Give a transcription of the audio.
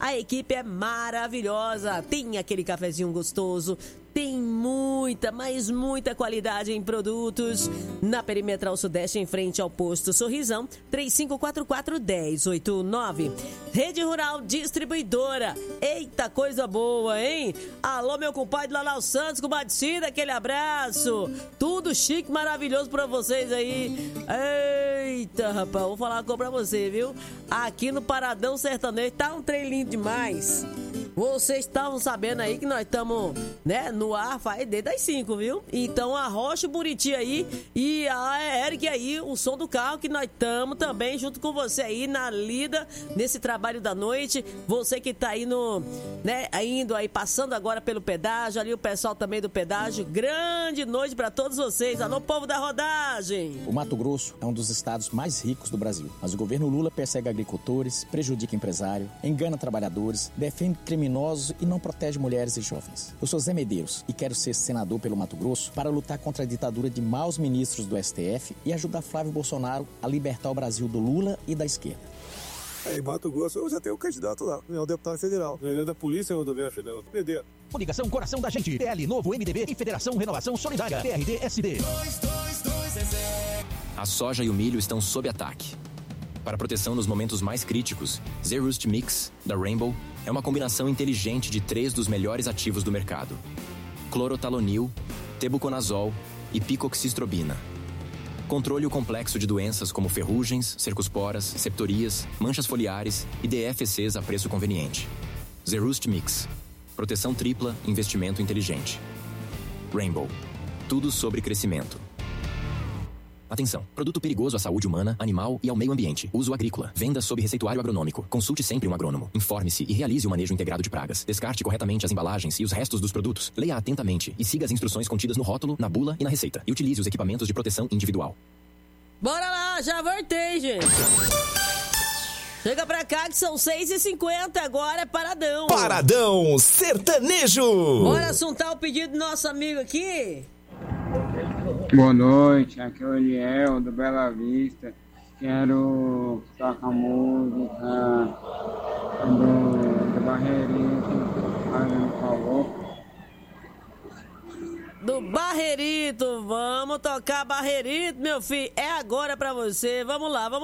A equipe é maravilhosa, tem aquele cafezinho gostoso, tem muita, mas muita qualidade em produtos. Na Perimetral Sudeste, em frente ao posto Sorrisão, 3544-1089. Rede Rural Distribuidora. Eita, coisa boa, hein? Alô, meu compadre Lalau Santos, compadre Cida, aquele abraço. Tudo chique, maravilhoso pra vocês aí. Eita, rapaz, vou falar uma coisa pra você, viu? Aqui no Paradão Sertanejo tá um trem lindo demais. Vocês estavam sabendo aí que nós estamos, né, no ar faz desde as 5, viu? Então a Rocha, o Buriti aí e a Eric aí, o som do carro, que nós estamos também junto com você aí na lida, nesse trabalho da noite. Você que tá aí no, né, indo aí, passando agora pelo pedágio, ali o pessoal também do pedágio. Grande noite pra todos vocês. Alô, povo da rodagem. O Mato Grosso é um dos estados mais ricos do Brasil, mas o governo Lula persegue agricultores, prejudica empresário, engana trabalhadores, defende criminosos e não protege mulheres e jovens. Eu sou Zé Medeiros e quero ser senador pelo Mato Grosso para lutar contra a ditadura de maus ministros do STF e ajudar Flávio Bolsonaro a libertar o Brasil do Lula e da esquerda. Em Mato Grosso eu já tenho um candidato lá, é o deputado federal. Ele é da Polícia Rodoviária Federal, PD. Coligação Coração da Gente, PL Novo MDB e Federação Renovação Solidária, PRD-SD. A soja e o milho estão sob ataque. Para proteção nos momentos mais críticos, Zerust Mix, da Rainbow, é uma combinação inteligente de 3 dos melhores ativos do mercado: clorotalonil, tebuconazol e picoxistrobina. Controle o complexo de doenças como ferrugens, cercosporas, septorias, manchas foliares e DFCs a preço conveniente. Zerust Mix. Proteção tripla, investimento inteligente. Rainbow. Tudo sobre crescimento. Atenção! Produto perigoso à saúde humana, animal e ao meio ambiente. Uso agrícola. Venda sob receituário agronômico. Consulte sempre um agrônomo. Informe-se e realize o manejo integrado de pragas. Descarte corretamente as embalagens e os restos dos produtos. Leia atentamente e siga as instruções contidas no rótulo, na bula e na receita. E utilize os equipamentos de proteção individual. Bora lá, já voltei, gente. Chega pra cá que são 6h50, agora é Paradão. Paradão Sertanejo. Bora assuntar o pedido do nosso amigo aqui. Boa noite, aqui é o Eliel do Bela Vista. Quero tocar música do Barreirito, por favor. Do Barreirito, vamos tocar Barreirito, meu filho. É agora pra você, vamos lá, vamos